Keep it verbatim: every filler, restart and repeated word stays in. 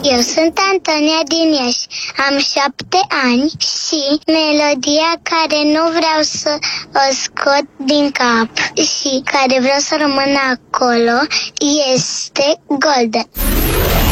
Eu sunt Antonia din Iași, am șapte ani și melodia care nu vreau să o scot din cap și care vreau să rămână acolo este Golden.